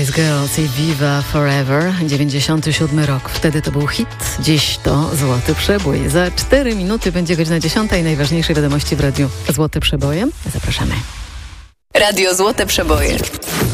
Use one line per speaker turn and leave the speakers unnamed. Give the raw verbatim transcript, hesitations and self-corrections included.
Spice Girls i Viva Forever, dziewięćdziesiąty siódmy rok. Wtedy to był hit, dziś to Złoty Przebój. Za cztery minuty będzie godzina dziesiąta i najważniejsze wiadomości w Radiu Złote Przeboje. Zapraszamy.
Radio Złote Przeboje.